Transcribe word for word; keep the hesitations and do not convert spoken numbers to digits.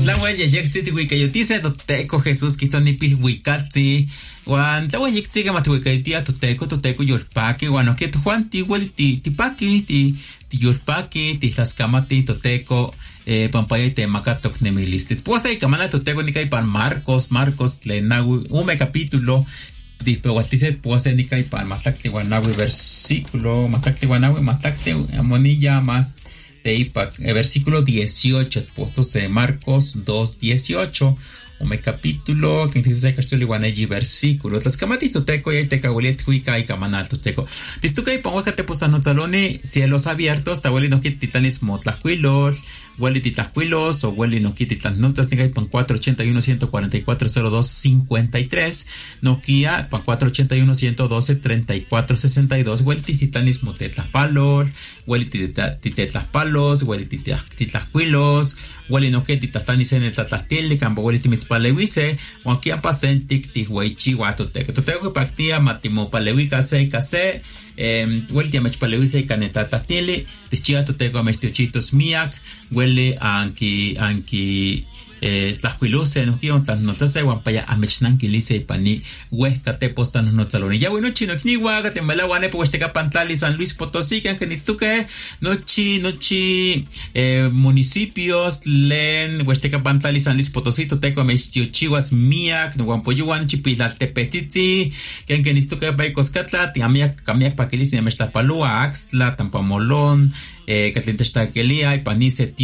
tlawe yeyekti tiwikayotise toteko Jesús Cristo nipil wikatsi wan tlawe yekti que matiwikayotia toteko toteko yolpaki wan oket Juan tiwel ti tipaki ti ti yolpaki ti tlaskamati toteko eh pampaya te makatok nemilistit pues ay kamana toteko nikai pan Marcos Marcos tlenawi ume capítulo Dispewatice puase ni kai pan matlakti wanawi versículo matlakti wanawi matlakti amonilla más de ipak eh, versículo dieciocho postos de Marcos dos dieciocho o me capítulo que dice que estoy iguaneji versículo las camatito teco y te cagulet huica y camanal tu teco distuca y pongo que te postan los salones cielos abiertos ta hueli no que titanes motlacuilos hueli titlacuilos o hueli no que titlas notas ni pan cuatro ochenta y uno ciento cuarenta y cuatro cero dos cincuenta y tres Nokia pan cuatro ochenta y uno ciento doce treinta y cuatro sesenta y dos hueli titanes motetlapalos hueli titlapalos hueli titlacuilos hueli no que titlanis en el tlatlastil campo hueli timis palewise o aquí pasen tic tic huichi guato teco teco que partía matimo palewika se case eh hueli tiamech palewise caneta tlatili pichia teco mestiochitos miak huele anki anki eh tlajuilose no quiero tan notas de guampaya amechnan que lise pani huesca te postan no salón ya bueno chino ni guaga te mala guane pues te capantali San Luis Potosí que ni estuque nochi nochi eh municipios len pues te capantali San Luis Potosí te come chihuas miak no guampoyuan chipilas te petiti que ni estuque bai coscatla ti amia camia pa que lise mesta palua axtla tampamolón eh que te está que lía y panise